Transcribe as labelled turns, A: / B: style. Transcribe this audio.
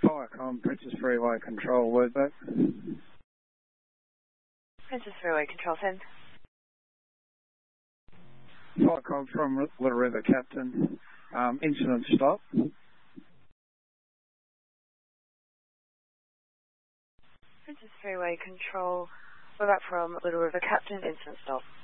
A: Viacom, Princess Freeway Control, Wordback.
B: Princess Freeway Control, send.
A: Viacom from Little River, Captain. Incident stop.
B: Princess Freeway Control, we're back from Little River, Captain, incident stop.